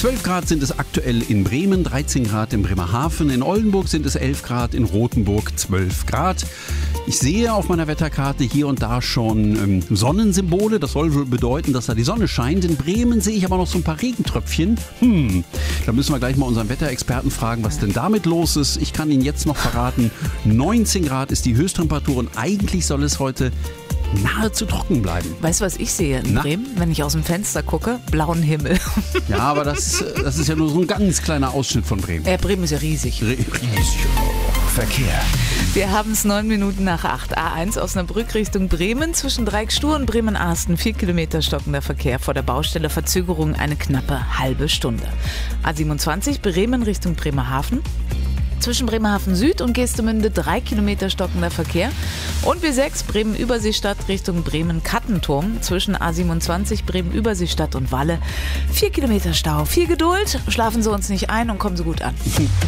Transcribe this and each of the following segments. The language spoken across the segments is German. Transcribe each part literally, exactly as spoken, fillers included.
zwölf Grad sind es aktuell in Bremen, dreizehn Grad in Bremerhaven, in Oldenburg sind es elf Grad, in Rothenburg zwölf Grad. Ich sehe auf meiner Wetterkarte hier und da schon ähm, Sonnensymbole. Das soll wohl bedeuten, dass da die Sonne scheint. In Bremen sehe ich aber noch so ein paar Regentröpfchen. Hm, da müssen wir gleich mal unseren Wetterexperten fragen, was denn damit los ist. Ich kann Ihnen jetzt noch verraten, neunzehn Grad ist die Höchsttemperatur und eigentlich soll es heute nahezu trocken bleiben. Weißt du, was ich sehe in Na? Bremen, wenn ich aus dem Fenster gucke? Blauen Himmel. Ja, aber das, das ist ja nur so ein ganz kleiner Ausschnitt von Bremen. Ja, Bremen ist ja riesig. Riesig. Verkehr. Wir haben es neun Minuten nach acht. A eins Osnabrück Richtung Bremen. Zwischen Dreieckstur und Bremen-Arsten. Vier Kilometer stockender Verkehr vor der Baustelle. Verzögerung eine knappe halbe Stunde. A siebenundzwanzig Bremen Richtung Bremerhaven. Zwischen Bremerhaven Süd und Geestemünde drei Kilometer stockender Verkehr. Und B sechs Bremen-Überseestadt Richtung Bremen-Kattenturm. Zwischen A siebenundzwanzig Bremen-Überseestadt und Walle vier Kilometer Stau. Viel Geduld, schlafen Sie uns nicht ein und kommen Sie gut an.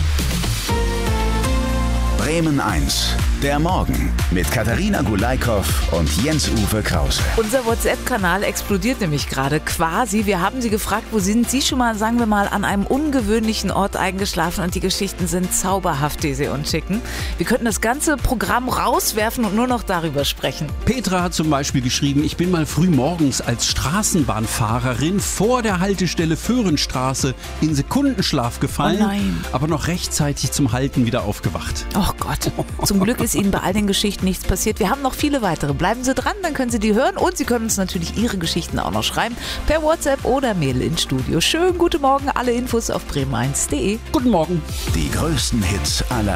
Bremen eins, der Morgen mit Katharina Gulaikow und Jens-Uwe Krause. Unser WhatsApp-Kanal explodiert nämlich gerade quasi. Wir haben Sie gefragt, wo sind Sie schon mal, sagen wir mal, an einem ungewöhnlichen Ort eingeschlafen und die Geschichten sind zauberhaft, die Sie uns schicken. Wir könnten das ganze Programm rauswerfen und nur noch darüber sprechen. Petra hat zum Beispiel geschrieben, ich bin mal früh morgens als Straßenbahnfahrerin vor der Haltestelle Föhrenstraße in Sekundenschlaf gefallen, Oh nein. aber noch rechtzeitig zum Halten wieder aufgewacht. Oh Gott, zum Glück ist Ihnen bei all den Geschichten nichts passiert. Wir haben noch viele weitere. Bleiben Sie dran, dann können Sie die hören und Sie können uns natürlich Ihre Geschichten auch noch schreiben per WhatsApp oder Mail ins Studio. Schönen guten Morgen, alle Infos auf bremen eins punkt de. Guten Morgen. Die größten Hits aller